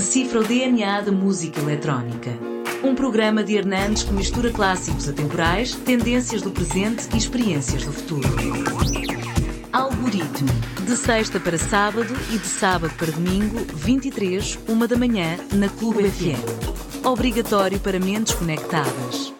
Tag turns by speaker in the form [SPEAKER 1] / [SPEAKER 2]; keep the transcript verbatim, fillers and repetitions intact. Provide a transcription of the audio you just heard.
[SPEAKER 1] decifra o D N A da música eletrónica. Um programa de Hernandes que mistura clássicos atemporais, tendências do presente e experiências do futuro. Algoritmo. De sexta para sábado e de sábado para domingo, vinte e três, uma da manhã, na Clube F M. Obrigatório para mentes conectadas.